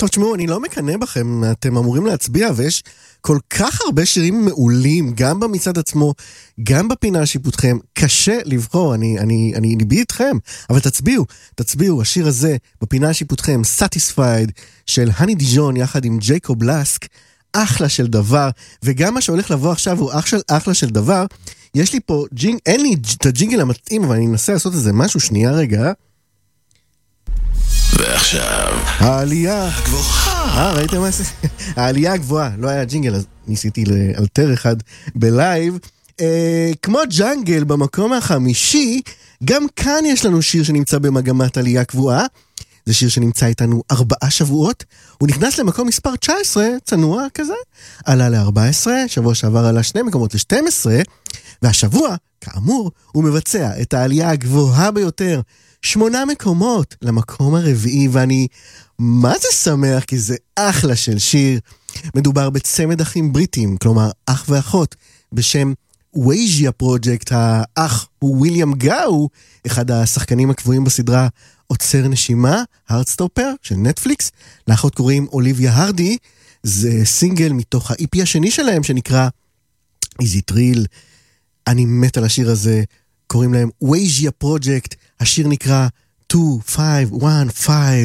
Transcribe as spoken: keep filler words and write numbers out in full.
טוב, תשמעו, אני לא מקנא בכם, אתם אמורים להצביע, ויש כל כך הרבה שירים מעולים, גם במצעד עצמו, גם בפינה שיפוטכם, קשה לבחור, אני, אני, אני ניבי איתכם, אבל תצביעו, תצביעו, השיר הזה, בפינה שיפוטכם, Satisfied, של הני דיז'ון, יחד עם ג'ייקוב לסק, אחלה של דבר, וגם מה שהולך לבוא עכשיו, הוא אח של, אחלה של דבר, יש לי פה ג'ינג, אין לי את הג'ינגל המתאים, אבל אני אנסה לעשות איזה משהו, שנייה רגע, ועכשיו העלייה הגבוהה. אה, ראיתם מה זה? העלייה הגבוהה, לא היה ג'ינגל, אז ניסיתי לאלתר אחד בלייב. אה, כמו ג'אנגל במקום החמישי, גם כאן יש לנו שיר שנמצא במגמת עלייה קבועה. זה שיר שנמצא איתנו ארבעה שבועות. הוא נכנס למקום מספר תשע עשרה, צנוע כזה. עלה ל-ארבע עשרה, שבוע שעבר עלה שני מקומות ל-שתים עשרה, והשבוע, כאמור, הוא מבצע את העלייה הגבוהה ביותר, שמונה מקומות למקום הרביעי, ואני מה זה שמח, כי זה אחלה של שיר. מדובר בצמד אחים בריטים, כלומר אח ואחות, בשם וייג'יה פרוג'קט. האח הוא וויליאם גאו, אחד השחקנים הקבועים בסדרה עוצר נשימה, הארדסטופר של נטפליקס. לאחות קוראים אוליביה הרדי, זה סינגל מתוך ה-אי פי השני שלהם שנקרא Is It Real. אני מת על השיר הזה, קוראים להם וייג'יה פרוג'קט, השיר נקרא two five one five.